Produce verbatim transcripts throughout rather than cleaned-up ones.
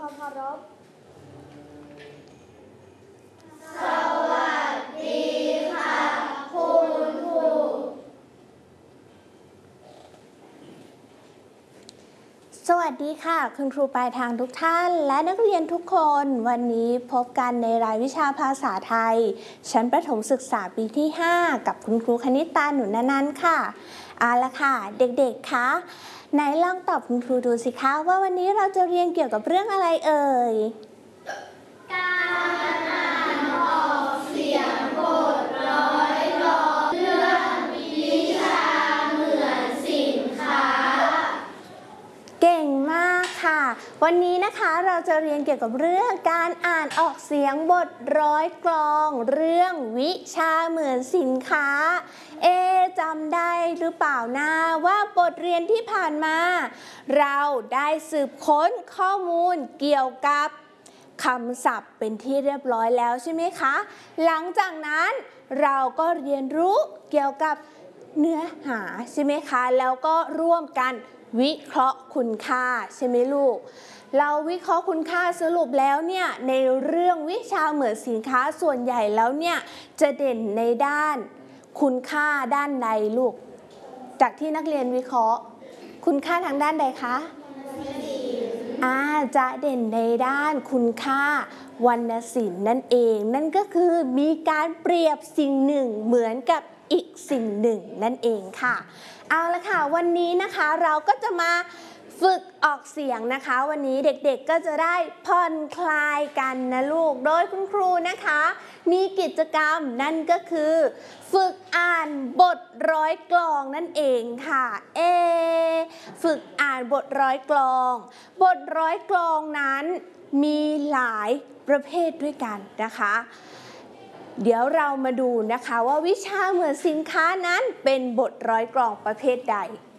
ความเคารพสวัสดีค่ะคุณครูสวัสดีค่ะคุณครูปลายทางทุกท่านและนักเรียนทุกคนวันนี้พบกันในรายวิชาภาษาไทยชั้นประถมศึกษาปีที่ห้ากับคุณครูคณิตาหนุนนันท์ค่ะเอาละค่ะเด็กๆคะไหนลองตอบคุณครูดูสิคะว่าวันนี้เราจะเรียนเกี่ยวกับเรื่องอะไรเอ่ยการอ่านออกเสียงบทร้อยกลอนเรื่องวิชาเหมือนสินค้าเก่งมากค่ะวันนี้นะคะเราจะเรียนเกี่ยวกับเรื่องการอ่านออกเสียงบทร้อยกลองเรื่องวิชาเหมือนสินค้าเอจำได้หรือเปล่านะว่าบทเรียนที่ผ่านมาเราได้สืบค้นข้อมูลเกี่ยวกับคำศัพท์เป็นที่เรียบร้อยแล้วใช่ไหมคะหลังจากนั้นเราก็เรียนรู้เกี่ยวกับเนื้อหาใช่ไหมคะแล้วก็ร่วมกันวิเคราะห์คุณค่าใช่ไหมลูกเราวิเคราะห์คุณค่าสรุปแล้วเนี่ยในเรื่องวิชาเหมือนสินค้าส่วนใหญ่แล้วเนี่ยจะเด่นในด้านคุณค่าด้านใดลูกจากที่นักเรียนวิเคราะห์คุณค่าทางด้านใดคะอาจะเด่นในด้านคุณค่าวรรณศิลป์นั่นเองนั่นก็คือมีการเปรียบสิ่งหนึ่งเหมือนกับอีกสิ่งหนึ่งนั่นเองค่ะเอาละค่ะวันนี้นะคะเราก็จะมาฝึกออกเสียงนะคะวันนี้เด็กๆก็จะได้ผ่อนคลายกันนะลูกโดยคุณครูนะคะมีกิจกรรมนั่นก็คือฝึกอ่านบทร้อยกลองนั่นเองค่ะเอฝึกอ่านบทร้อยกลองบทร้อยกลองนั้นมีหลายประเภทด้วยกันนะคะเดี๋ยวเรามาดูนะคะว่าวิชาเหมือนสินค้านั้นเป็นบทร้อยกลองประเภทใด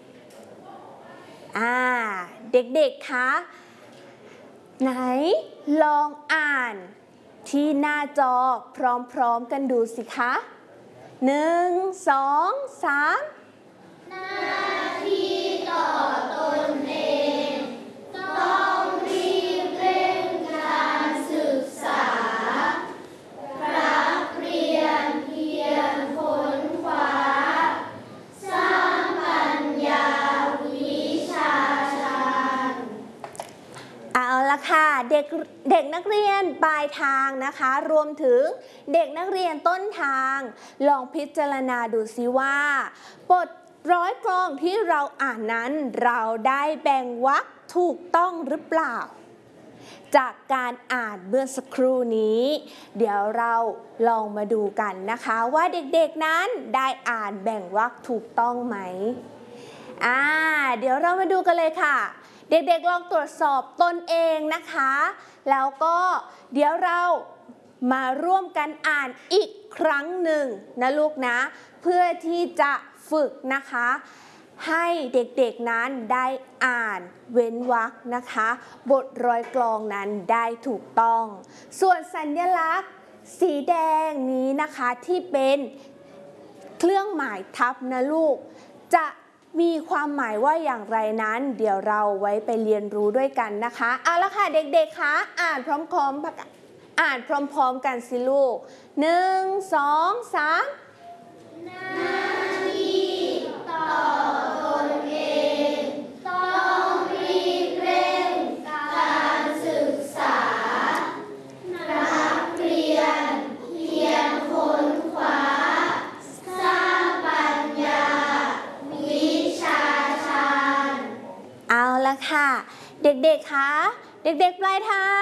อ่าเด็กๆคะไหนลองอ่านที่หน้าจอพร้อมๆกันดูสิคะหนึ่งสองสามหน้าที่ต่อตนเองต้องรีบเร่งการศึกษานักเรียนเพียรค้นคว้าสร้างปัญญาวิชาชาญเอาละค่ะเด็กเด็กนักเรียนปลายทางนะคะรวมถึงเด็กนักเรียนต้นทางลองพิจารณาดูซิว่าบทร้อยกลองที่เราอ่านนั้นเราได้แบ่งวรรคถูกต้องหรือเปล่าจากการอ่านเมื่อสักครู่นี้เดี๋ยวเราลองมาดูกันนะคะว่าเด็กๆนั้นได้อ่านแบ่งวรรคถูกต้องไหมอ่าเดี๋ยวเรามาดูกันเลยค่ะเด็กๆลองตรวจสอบตนเองนะคะแล้วก็เดี๋ยวเรามาร่วมกันอ่านอีกครั้งหนึ่งนะลูกนะเพื่อที่จะฝึกนะคะให้เด็กๆนั้นได้อ่านเว้นวรรคนะคะบทร้อยกลองนั้นได้ถูกต้องส่วนสัญลักษณ์สีแดงนี้นะคะที่เป็นเครื่องหมายทับนะลูกจะมีความหมายว่าอย่างไรนั้นเดี๋ยวเราไว้ไปเรียนรู้ด้วยกันนะคะเอาละค่ะเด็กๆคะอ่านพร้อมๆอ่านพร้อมๆกันสิลูกหนึ่งสองสามหน้าที่ต่อตนเองต้องรีบเร่งการศึกษานักเรียนเพียรค้นคว้าสร้างปัญญาวิชาชาญเอาละค่ะเด็กๆคะเด็กๆปลายทาง